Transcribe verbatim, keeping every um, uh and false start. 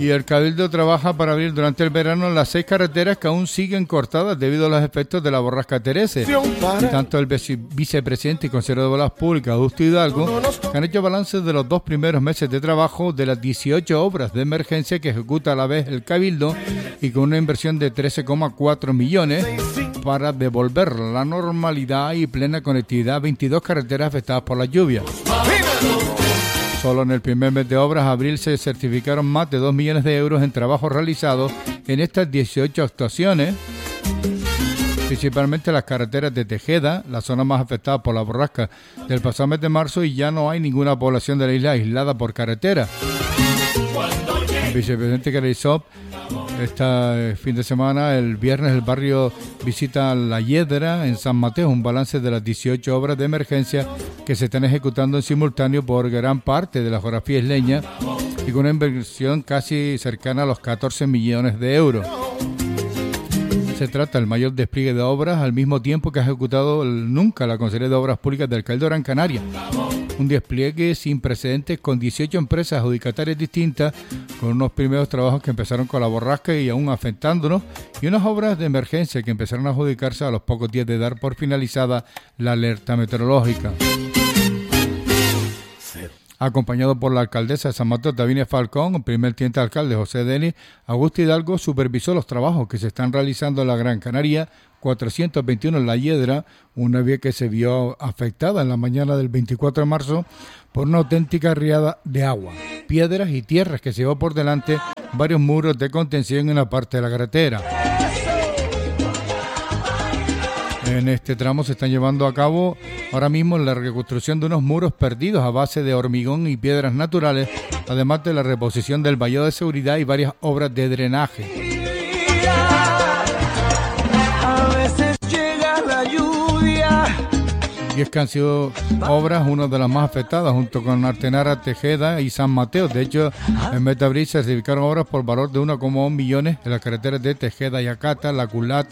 Y el Cabildo trabaja para abrir durante el verano las seis carreteras que aún siguen cortadas debido a los efectos de la borrasca Terese. Y tanto el vice- vicepresidente y consejero de Obras Públicas, Augusto Hidalgo, que han hecho balances de los dos primeros meses de trabajo de las dieciocho obras de emergencia que ejecuta a la vez el Cabildo y con una inversión de trece coma cuatro millones para devolver la normalidad y plena conectividad a veintidós carreteras afectadas por las lluvias. Solo en el primer mes de obras, abril, se certificaron más de dos millones de euros en trabajos realizados en estas dieciocho actuaciones, principalmente las carreteras de Tejeda, la zona más afectada por la borrasca del pasado mes de marzo, y ya no hay ninguna población de la isla aislada por carretera. El vicepresidente que realizó este fin de semana, el viernes, el barrio visita La Hiedra en San Mateo, un balance de las dieciocho obras de emergencia que se están ejecutando en simultáneo por gran parte de la geografía isleña y con una inversión casi cercana a los catorce millones de euros. Se trata del mayor despliegue de obras al mismo tiempo que ha ejecutado el, nunca la Consejería de Obras Públicas del Cabildo Gran Canaria. Un despliegue sin precedentes con dieciocho empresas adjudicatarias distintas, con unos primeros trabajos que empezaron con la borrasca y aún afectándonos, y unas obras de emergencia que empezaron a adjudicarse a los pocos días de dar por finalizada la alerta meteorológica. Acompañado por la alcaldesa de San Mateo, Davinia Falcón, el primer teniente alcalde José Denis, Augusto Hidalgo supervisó los trabajos que se están realizando en la Gran Canaria cuatrocientos veintiuno en La Hiedra, una vía que se vio afectada en la mañana del veinticuatro de marzo por una auténtica riada de agua, piedras y tierras que se llevó por delante varios muros de contención en una parte de la carretera. En este tramo se están llevando a cabo ahora mismo la reconstrucción de unos muros perdidos a base de hormigón y piedras naturales, además de la reposición del vallado de seguridad y varias obras de drenaje. A veces llega la lluvia. Y es que han sido obras una de las más afectadas junto con Artenara, Tejeda y San Mateo. De hecho, en mes de abril se certificaron obras por valor de uno coma uno millones en las carreteras de Tejeda y Acata, La Culata,